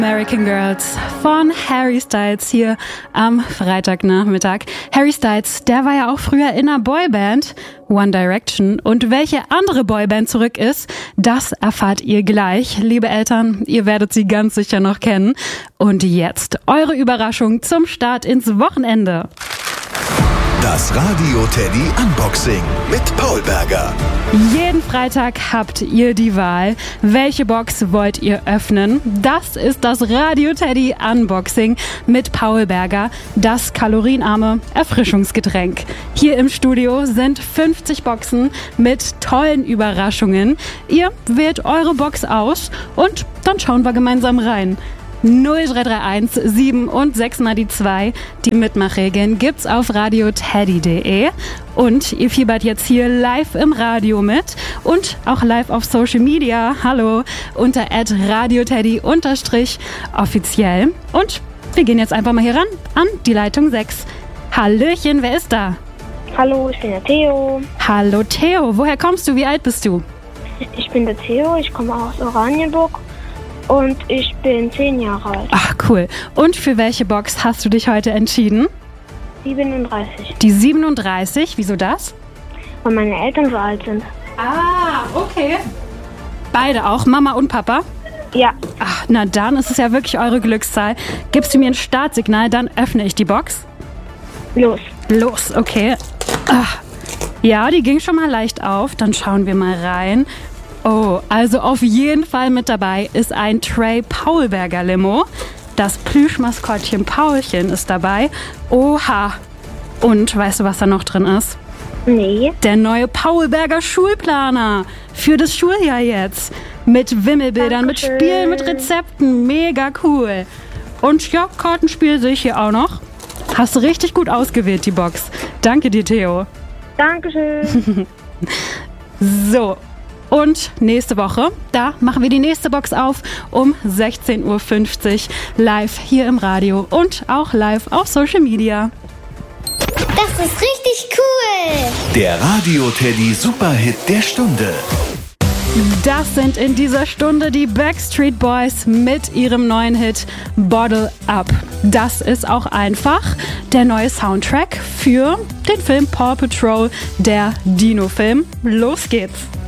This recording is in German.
American Girls von Harry Styles hier am Freitagnachmittag. Harry Styles, der war ja auch früher in einer Boyband, One Direction. Und welche andere Boyband zurück ist, das erfahrt ihr gleich. Liebe Eltern, ihr werdet sie ganz sicher noch kennen. Und jetzt eure Überraschung zum Start ins Wochenende. Das Radio Teddy Unboxing mit Paul Berger. Jeden Freitag habt ihr die Wahl. Welche Box wollt ihr öffnen? Das ist das Radio Teddy Unboxing mit Paul Berger, das kalorienarme Erfrischungsgetränk. Hier im Studio sind 50 Boxen mit tollen Überraschungen. Ihr wählt eure Box aus und dann schauen wir gemeinsam rein. 0331 7 und 6 mal die 2. Die Mitmachregeln gibt's auf radioteddy.de. Und ihr fiebert jetzt hier live im Radio mit und auch live auf Social Media. Hallo, unter @radioteddy_offiziell. Und wir gehen jetzt einfach mal hier ran an die Leitung 6. Hallöchen, wer ist da? Hallo, ich bin der Theo. Hallo Theo, woher kommst du? Wie alt bist du? Ich bin der Theo, ich komme aus Oranienburg und ich bin 10 Jahre alt. Ach cool. Und für welche Box hast du dich heute entschieden? 37. Die 37, wieso das? Weil meine Eltern so alt sind. Ah, okay. Beide auch, Mama und Papa? Ja. Ach, na dann ist es ja wirklich eure Glückszahl. Gibst du mir ein Startsignal, dann öffne ich die Box. Los, okay. Ach. Ja, die ging schon mal leicht auf. Dann schauen wir mal rein. Oh, also auf jeden Fall mit dabei ist ein Tray Paul Berger Limo. Das Plüschmaskottchen Paulchen ist dabei. Oha. Und weißt du, was da noch drin ist? Nee. Der neue Paul Berger Schulplaner für das Schuljahr jetzt. Mit Wimmelbildern, mit Spielen, mit Rezepten. Mega cool. Und ja, Kartenspiel sehe ich hier auch noch. Hast du richtig gut ausgewählt, die Box. Danke dir, Theo. Dankeschön. So. Und nächste Woche, da machen wir die nächste Box auf um 16.50 Uhr live hier im Radio und auch live auf Social Media. Das ist richtig cool. Der Radio Teddy Superhit der Stunde. Das sind in dieser Stunde die Backstreet Boys mit ihrem neuen Hit Bottle Up. Das ist auch einfach der neue Soundtrack für den Film Paw Patrol, der Dino-Film. Los geht's!